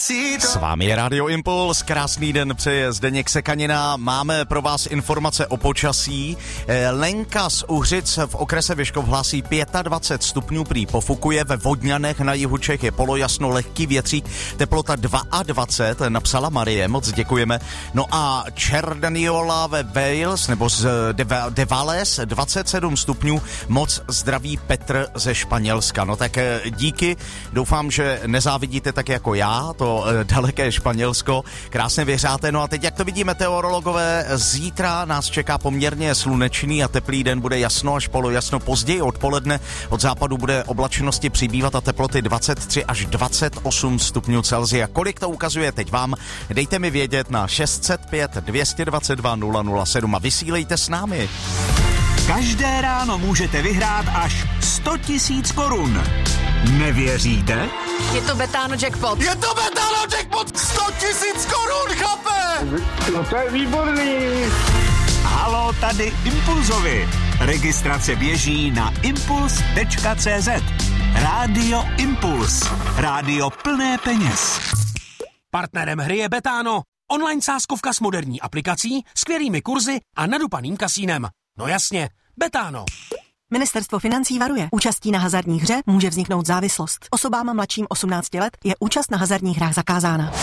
S vámi je Radio Impuls, krásný den přeje Zdeněk Sekanina. Máme pro vás informace o počasí. Lenka z Uhřic v okrese Vyškov hlásí 25 stupňů, prý pofukuje, ve Vodňanech na jihu Čech je polojasno, lehký větřík, teplota 22, napsala Marie, moc děkujeme. No a Cerdaniola ve Wales, nebo z de Valles, 27 stupňů, moc zdraví Petr ze Španělska. No tak díky, doufám, že nezávidíte tak jako já, to daleké Španělsko, krásně vyhřáté. No a teď, jak to vidí meteorologové, zítra nás čeká poměrně slunečný a teplý den, bude jasno až polojasno, později odpoledne od západu bude oblačnosti přibývat a teploty 23 až 28 stupňů Celsia. Kolik to ukazuje teď vám? Dejte mi vědět na 605 222 007 a vysílejte s námi. Každé ráno můžete vyhrát až 100 000 korun. Nevěříte? Je to Betano jackpot. Je to Betano jackpot! 100 000 korun, chlape! No to je výborný. Haló, tady Impulzovi. Registrace běží na impuls.cz. Rádio Impuls. Rádio plné peněz. Partnerem hry je Betano. Online sázkovka s moderní aplikací, skvělými kurzy a nadupaným kasínem. No jasně, Betano. Ministerstvo financí varuje. Účastí na hazardní hře může vzniknout závislost. Osobám mladším 18 let je účast na hazardních hrách zakázána.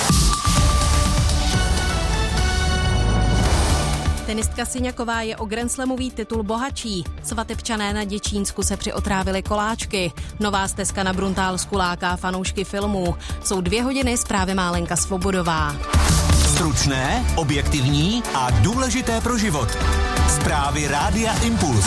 Tenistka Syňaková je o grandslamový titul bohatší. Svatebčané na Děčínsku se přiotrávili koláčky. Nová stezka na Bruntálsku láká fanoušky filmů. Jsou 2 hodiny, zprávy má Lenka Svobodová. Stručné, objektivní a důležité pro život. Zprávy Rádia Impuls.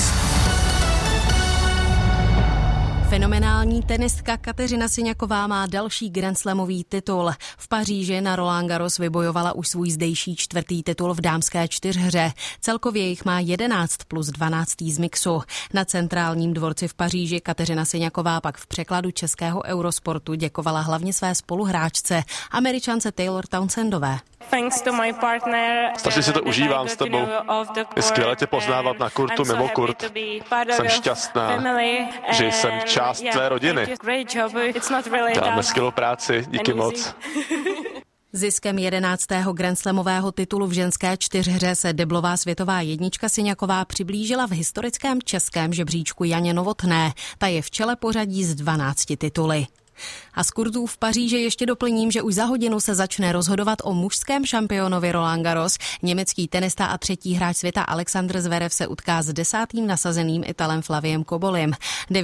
Fenomenální tenistka Kateřina Syňaková má další grandslamový titul. V Paříži na Roland Garros vybojovala už svůj zdejší 4. titul v dámské 4hře. Celkově jich má 11 plus 12 z mixu. Na centrálním dvorci v Paříži Kateřina Syňaková pak v překladu českého Eurosportu děkovala hlavně své spoluhráčce, Američance Taylor Townsendové. Strašně si to užívám s tebou. Je skvěle tě poznávat na kurtu, mimo kurt. Jsem šťastná, že jsem část tvé rodiny. Děláme skvělou práci, díky moc. Ziskem 11. grandslamového titulu v ženské 4hře se deblová světová jednička Syňaková přiblížila v historickém českém žebříčku Janě Novotné. Ta je v čele pořadí s 12 tituly. A z kurtů v Paříži ještě doplním, že už za hodinu se začne rozhodovat o mužském šampionovi Roland Garros. Německý tenista a 3. hráč světa Alexander Zverev se utká s 10. nasazeným Italem Flaviem Cobolim.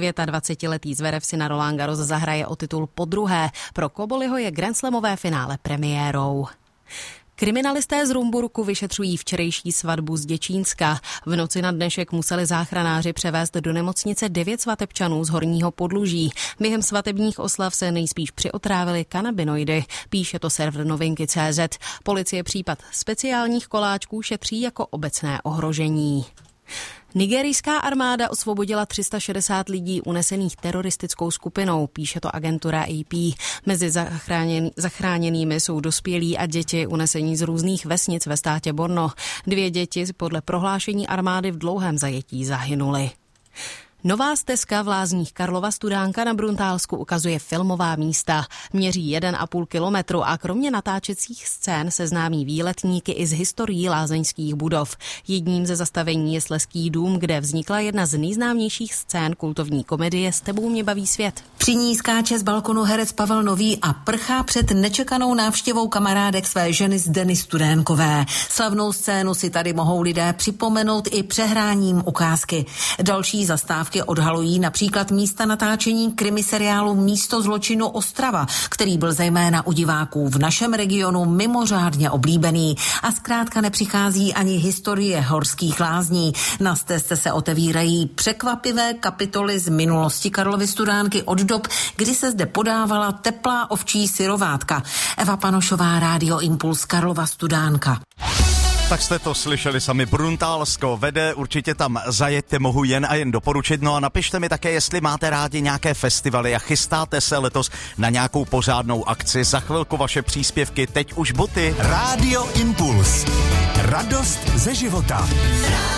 29letý Zverev si na Roland Garros zahraje o titul podruhé. Pro Coboliho je grandslamové finále premiérou. Kriminalisté z Rumburku vyšetřují včerejší svatbu z Děčínska. V noci na dnešek museli záchranáři převést do nemocnice 9 svatebčanů z Horního Podluží. Během svatebních oslav se nejspíš přiotrávili kanabinoidy, píše to server Novinky.cz. Policie případ speciálních koláčků šetří jako obecné ohrožení. Nigerijská armáda osvobodila 360 lidí unesených teroristickou skupinou, píše to agentura AP. Mezi zachráněnými jsou dospělí a děti unesení z různých vesnic ve státě Borno. 2 děti podle prohlášení armády v dlouhém zajetí zahynuly. Nová stezka v Lázních Karlova Studánka na Bruntálsku ukazuje filmová místa. Měří 1,5 kilometru a kromě natáčecích scén seznámí výletníky i z historií lázeňských budov. Jedním ze zastavení je Slezský dům, kde vznikla jedna z nejznámějších scén kultovní komedie S tebou mě baví svět. Při ní skáče z balkonu herec Pavel Nový a prchá před nečekanou návštěvou kamarádek své ženy Zdeny Studénkové. Slavnou scénu si tady mohou lidé připomenout i přehráním ukázky. Další zastávky odhalují například místa natáčení krimiseriálu Místo zločinu Ostrava, který byl zejména u diváků v našem regionu mimořádně oblíbený. A zkrátka nepřichází ani historie horských lázní. Na stezce se otevírají překvapivé kapitoly z minulosti Karlovy Studánky od dob, kdy se zde podávala teplá ovčí syrovátka. Eva Panošová, Rádio Impuls, Karlova Studánka. Tak jste to slyšeli sami, Bruntálsko vede, určitě tam zajeďte, mohu jen a jen doporučit. No a napište mi také, jestli máte rádi nějaké festivaly a chystáte se letos na nějakou pořádnou akci. Za chvilku vaše příspěvky, teď už boty. Rádio Impuls. Radost ze života.